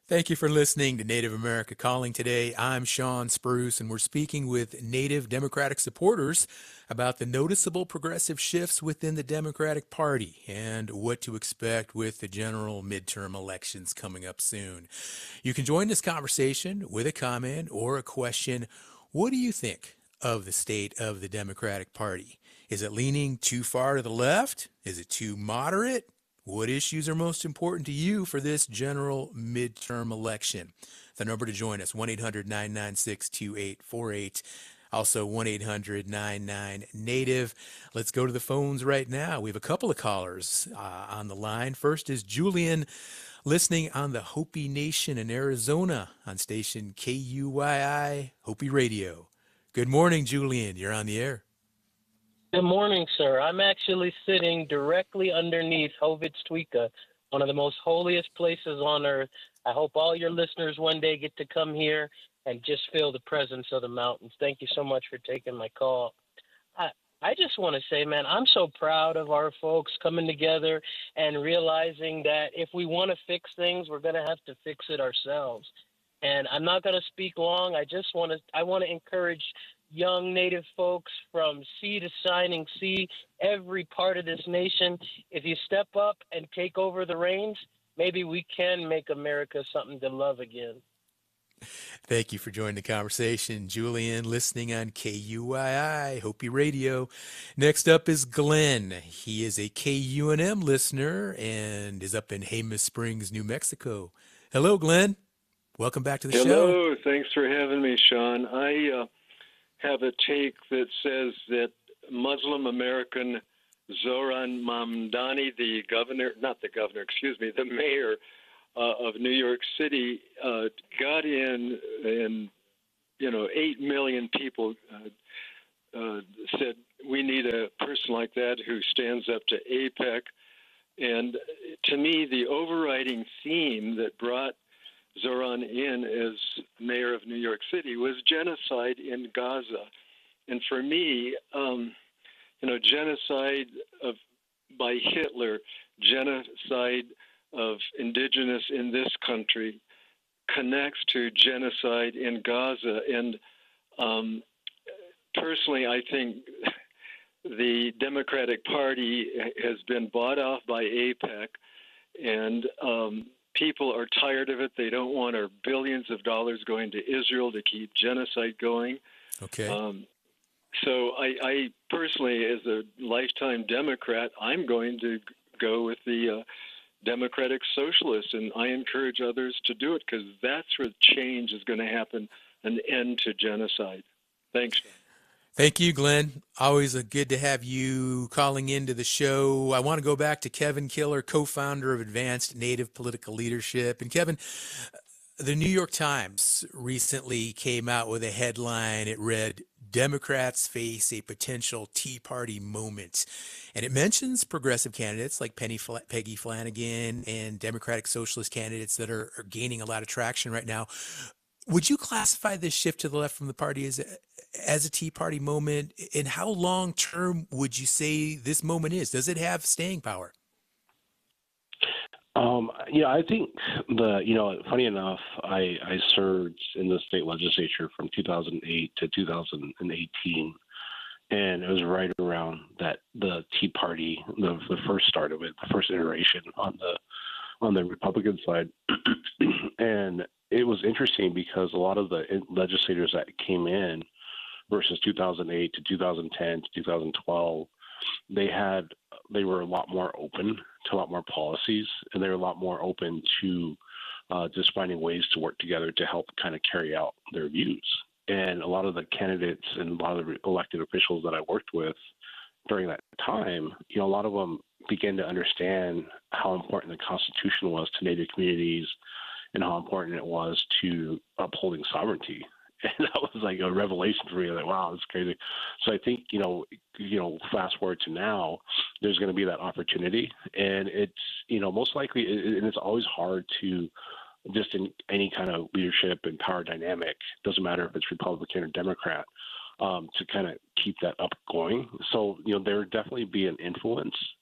Thank you for listening to Native America Calling today. I'm Sean Spruce, and we're speaking with Native Democratic supporters about the noticeable progressive shifts within the Democratic Party and what to expect with the general midterm elections coming up soon. You can join this conversation with a comment or a question. What do you think of the state of the Democratic Party? Is it leaning too far to the left? Is it too moderate? What issues are most important to you for this general midterm election? The number to join us, 1-800-996-2848. Also 1-800-99-NATIVE. Let's go to the phones right now. We have a couple of callers on the line. First is Julian, listening on the Hopi Nation in Arizona on station KUYI Hopi Radio. Good morning, Julian. You're on the air. Good morning, sir. I'm actually sitting directly underneath Hovitz-Tweeka, one of the most holiest places on earth. I hope all your listeners one day get to come here and just feel the presence of the mountains. Thank you so much for taking my call. I just want to say, man, I'm so proud of our folks coming together and realizing that if we want to fix things, we're going to have to fix it ourselves. And I'm not going to speak long. I want to encourage young Native folks from sea to shining sea, every part of this nation. If you step up and take over the reins, maybe we can make America something to love again. Thank you for joining the conversation, Julian, listening on KUYI Hopi Radio. Next up is Glenn. He is a KUNM listener and is up in Jemez Springs, New Mexico. Hello, Glenn. Welcome back to the show. Hello. Thanks for having me, Sean. I have a take that says that Muslim American Zoran Mamdani, the mayor of New York City, got in, and 8 million people said we need a person like that who stands up to AIPAC. And to me, the overriding theme that brought Zoran in as mayor of New York City was genocide in Gaza. And for me, genocide by Hitler, genocide of indigenous in this country connects to genocide in Gaza. And personally, I think the Democratic Party has been bought off by AIPAC, and people are tired of it. They don't want our billions of dollars going to Israel to keep genocide going. Okay. So I personally, as a lifetime Democrat, I'm going to go with the Democratic Socialists, and I encourage others to do it because that's where change is going to happen, an end to genocide. Thanks. Thank you, Glenn. Always good to have you calling into the show. I want to go back to Kevin Killer, co-founder of Advanced Native Political Leadership. And Kevin, the New York Times recently came out with a headline. It read, "Democrats face a potential Tea Party moment." And it mentions progressive candidates like Peggy Flanagan and Democratic Socialist candidates that are gaining a lot of traction right now. Would you classify this shift to the left from the party as a Tea Party moment? And how long term would you say this moment is? Does it have staying power? I think funny enough, I served in the state legislature from 2008 to 2018. And it was right around that the Tea Party, the first start of it, the first iteration on the Republican side. And it was interesting because a lot of the legislators that came in versus 2008 to 2010 to 2012, they were a lot more open to a lot more policies, and they were a lot more open to just finding ways to work together to help kind of carry out their views. And a lot of the candidates and a lot of the elected officials that I worked with during that time, a lot of them began to understand how important the Constitution was to Native communities and how important it was to upholding sovereignty. And that was like a revelation for me. Like, wow, that's crazy. So I think, fast forward to now, there's going to be that opportunity. And it's, most likely, and it's always hard to, just in any kind of leadership and power dynamic, doesn't matter if it's Republican or Democrat, to kind of keep that up going. So, there would definitely be an influence.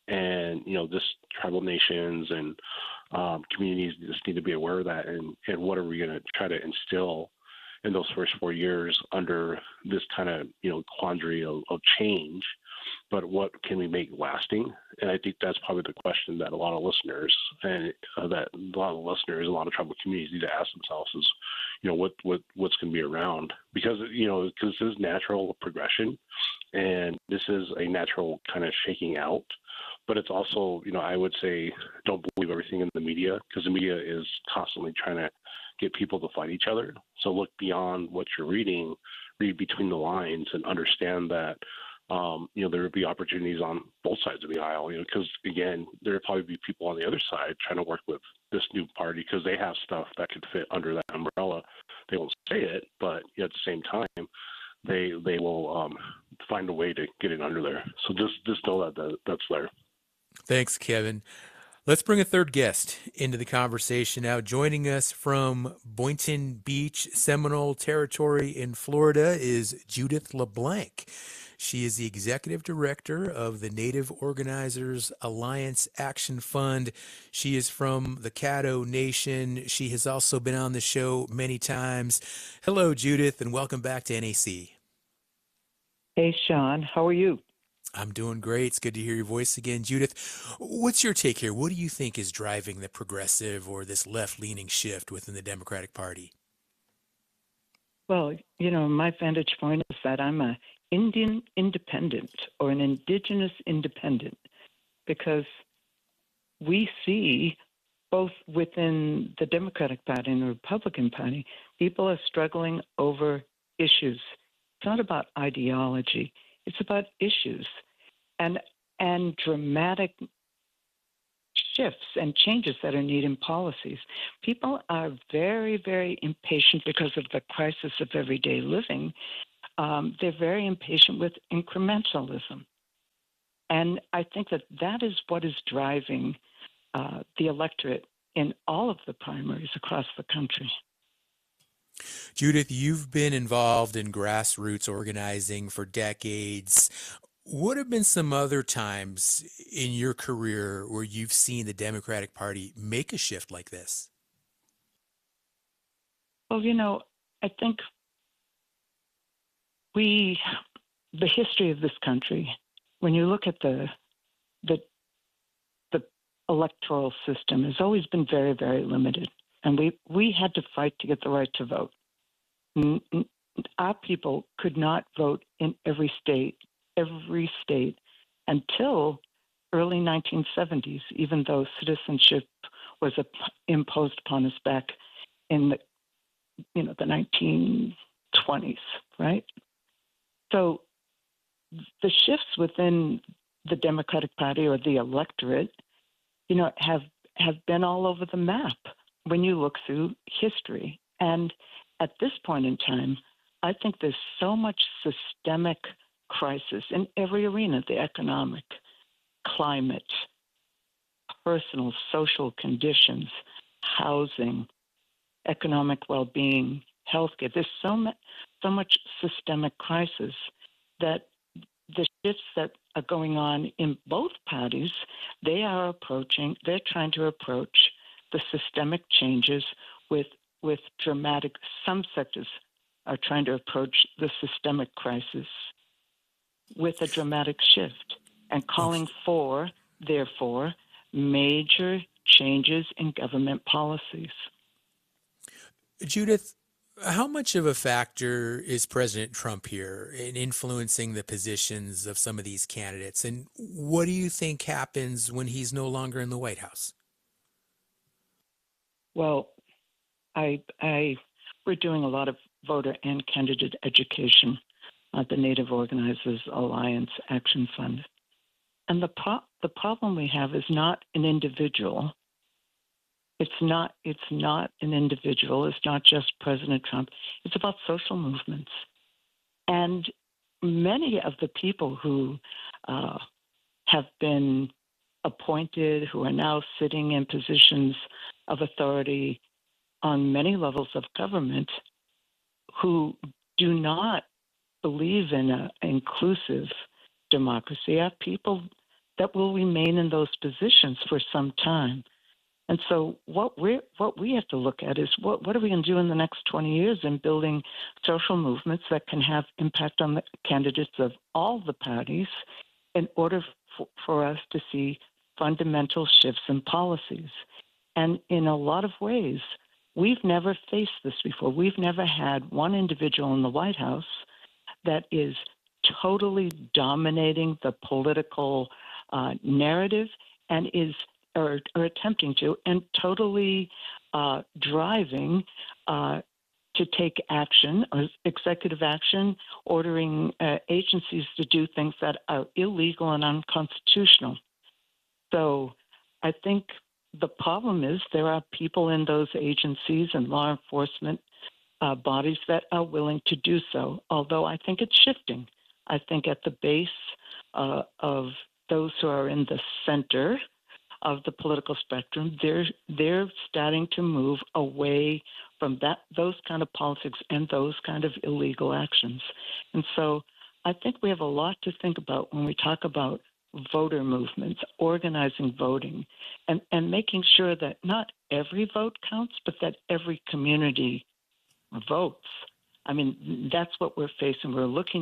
And, this tribal nations and communities just need to be aware of that. And what are we going to try to instill in those first 4 years under this kind of, quandary of change? But what can we make lasting? And I think that's probably the question that a lot of listeners and a lot of tribal communities need to ask themselves is, what's going to be around? Because this is natural progression, and this is a natural kind of shaking out. But it's also, I would say, don't believe everything in the media, because the media is constantly trying to get people to fight each other. So look beyond what you're reading, read between the lines, and understand that there would be opportunities on both sides of the aisle, because, again, there would probably be people on the other side trying to work with this new party because they have stuff that could fit under that umbrella. They won't say it, but at the same time, they will find a way to get it under there. So just know that's there. Thanks, Kevin. Let's bring a third guest into the conversation now. Joining us from Boynton Beach, Seminole Territory in Florida, is Judith LeBlanc. She is the executive director of the Native Organizers Alliance Action Fund. She is from the Caddo Nation. She has also been on the show many times. Hello, Judith, and welcome back to NAC. Hey, Sean. How are you? I'm doing great. It's good to hear your voice again. Judith, what's your take here? What do you think is driving the progressive or this left-leaning shift within the Democratic Party? Well, my vantage point is that I'm an Indian independent or an indigenous independent, because we see both within the Democratic Party and the Republican Party, people are struggling over issues. It's not about ideology. It's about issues and dramatic shifts and changes that are needed in policies. People are very, very impatient because of the crisis of everyday living. They're very impatient with incrementalism. And I think that is what is driving the electorate in all of the primaries across the country. Judith, you've been involved in grassroots organizing for decades. What have been some other times in your career where you've seen the Democratic Party make a shift like this? Well, I think the history of this country, when you look at the electoral system, has always been very, very limited. And we had to fight to get the right to vote. Our people could not vote in every state until early 1970s, even though citizenship was imposed upon us back in the 1920s, right? So the shifts within the Democratic Party or the electorate, have been all over the map when you look through history. And at this point in time, I think there's so much systemic crisis in every arena: the economic, climate, personal, social conditions, housing, economic well-being, healthcare. There's so much systemic crisis that the shifts that are going on in both parties, they're trying to approach the systemic changes with dramatic. Some sectors are trying to approach the systemic crisis with a dramatic shift and calling for, therefore, major changes in government policies. Judith, how much of a factor is President Trump here in influencing the positions of some of these candidates? And what do you think happens when he's no longer in the White House? Well, we're doing a lot of voter and candidate education at the Native Organizers Alliance Action Fund. And the problem we have is not an individual. It's not an individual. It's not just President Trump. It's about social movements. And many of the people who have been appointed, who are now sitting in positions of authority on many levels of government, who do not believe in an inclusive democracy, are people that will remain in those positions for some time. And so what we have to look at is what are we going to do in the next 20 years in building social movements that can have impact on the candidates of all the parties in order for us to see fundamental shifts in policies. And in a lot of ways, we've never faced this before. We've never had one individual in the White House that is totally dominating the political narrative and or attempting to, and totally driving to take action or executive action, ordering agencies to do things that are illegal and unconstitutional. So I think the problem is there are people in those agencies and law enforcement bodies that are willing to do so, although I think it's shifting. I think at the base of those who are in the center of the political spectrum, they're starting to move away from those kind of politics and those kind of illegal actions. And so I think we have a lot to think about when we talk about voter movements, organizing voting, and making sure that not every vote counts, but that every community votes. I mean, that's what we're facing. We're looking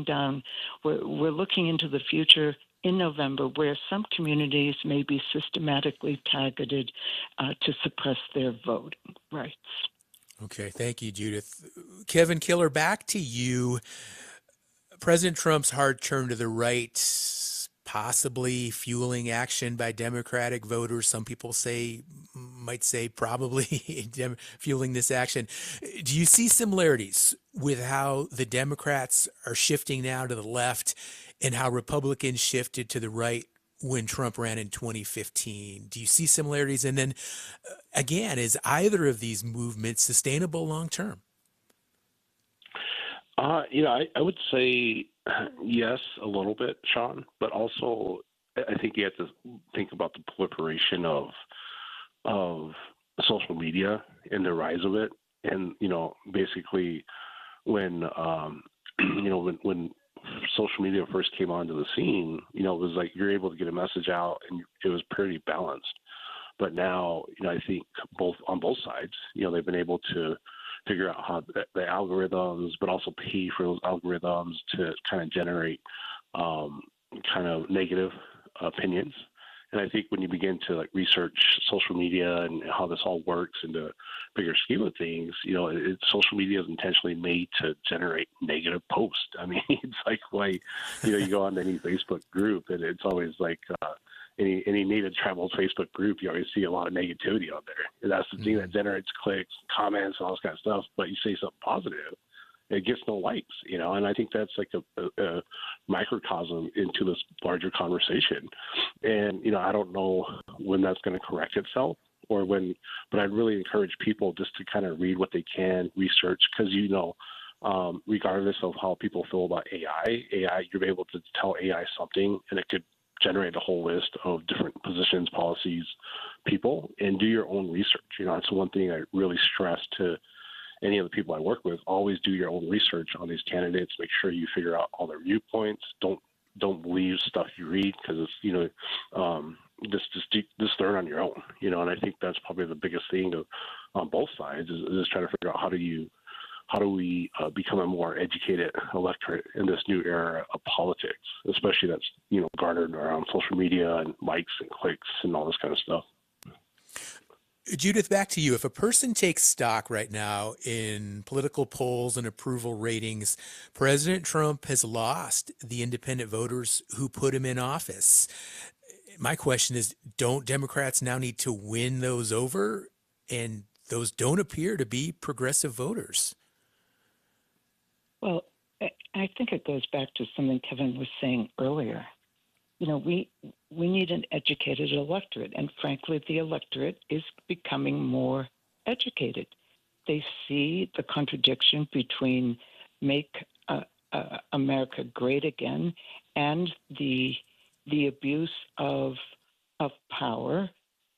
into the future in November where some communities may be systematically targeted to suppress their voting rights. Okay, thank you, Judith. Kevin Killer, back to you. President Trump's hard turn to the right, possibly fueling action by Democratic voters. Some people might say probably fueling this action. Do you see similarities with how the Democrats are shifting now to the left and how Republicans shifted to the right when Trump ran in 2015? Do you see similarities? And then again, is either of these movements sustainable long term? I would say yes, a little bit, Sean, but also I think you have to think about the proliferation of social media and the rise of it. And, basically when social media first came onto the scene, it was like you're able to get a message out and it was pretty balanced. But now, I think on both sides, they've been able to figure out how the algorithms, but also pay for those algorithms to kind of generate kind of negative opinions. And I think when you begin to research social media and how this all works in the bigger scheme of things, social media is intentionally made to generate negative posts. I mean, it's like why, you go on any Facebook group and it's always like any native travel Facebook group, you always see a lot of negativity out there. And that's the thing that generates clicks, comments, all this kind of stuff. But you say something positive, it gets no likes, and I think that's like a microcosm into this larger conversation. And, I don't know when that's going to correct itself but I'd really encourage people just to kind of read what they can, research, because, regardless of how people feel about AI, you're able to tell AI something and it could generate a whole list of different positions, policies, people, and do your own research. That's one thing I really stress to any of the people I work with. Always do your own research on these candidates. Make sure you figure out all their viewpoints. Don't believe stuff you read because it's just learn on your own. And I think that's probably the biggest thing on both sides is trying to figure out how do we become a more educated electorate in this new era of politics, especially that's garnered around social media and likes and clicks and all this kind of stuff. Judith, back to you. If a person takes stock right now in political polls and approval ratings, President Trump has lost the independent voters who put him in office. My question is, don't Democrats now need to win those over? And those don't appear to be progressive voters. Well, I think it goes back to something Kevin was saying earlier. We need an educated electorate, and frankly, the electorate is becoming more educated. They see the contradiction between make America great again and the abuse of power.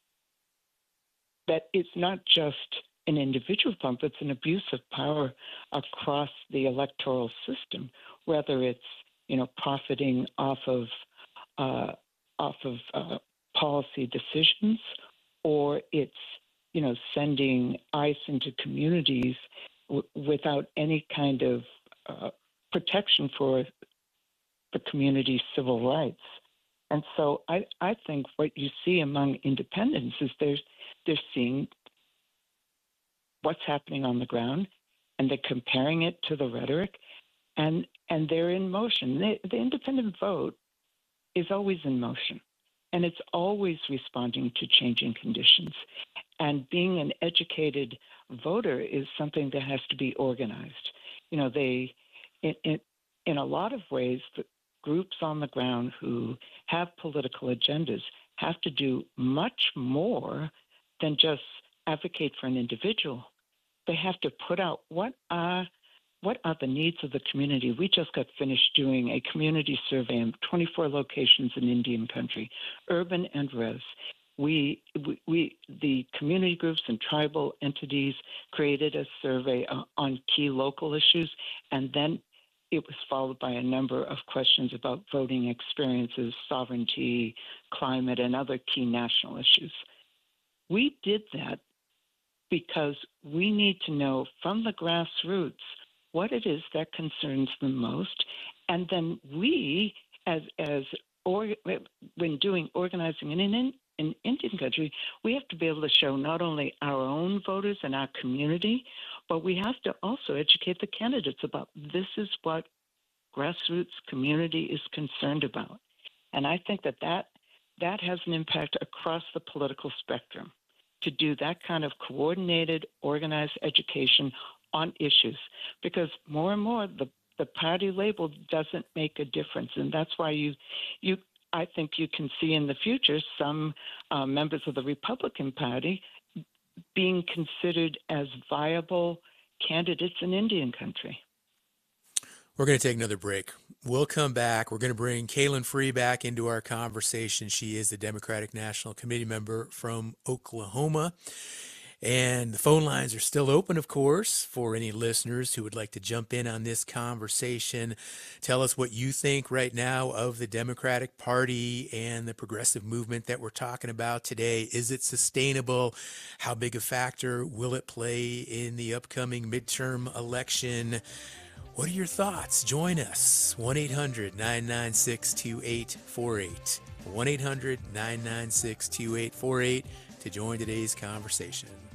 That it's not just an individual form, but it's an abuse of power across the electoral system, whether it's profiting off of off of policy decisions, or it's sending ICE into communities without any kind of protection for the community's civil rights. And so I think what you see among independents is they're seeing what's happening on the ground, and they're comparing it to the rhetoric, and they're in motion. The independent vote is always in motion, and it's always responding to changing conditions. And being an educated voter is something that has to be organized. In a lot of ways, the groups on the ground who have political agendas have to do much more than just advocate for an individual. They have to put out what are the needs of the community. We just got finished doing a community survey in 24 locations in Indian country, urban and res. The community groups and tribal entities created a survey on key local issues, and then it was followed by a number of questions about voting experiences, sovereignty, climate, and other key national issues. We did that because we need to know from the grassroots what it is that concerns them most, and then we, when doing organizing in Indian country, we have to be able to show not only our own voters and our community, but we have to also educate the candidates about this is what grassroots community is concerned about. And I think that has an impact across the political spectrum to do that kind of coordinated, organized education on issues, because more and more the party label doesn't make a difference. And that's why I think you can see in the future some members of the Republican Party being considered as viable candidates in Indian country. We're going to take another break. We'll come back. We're going to bring Kaylin Free back into our conversation. She is the Democratic National Committee member from Oklahoma. And the phone lines are still open, of course, for any listeners who would like to jump in on this conversation. Tell us what you think right now of the Democratic Party and the progressive movement that we're talking about today. Is it sustainable? How big a factor will it play in the upcoming midterm election? What are your thoughts? Join us. 1-800-996-2848. 1-800-996-2848 to join today's conversation.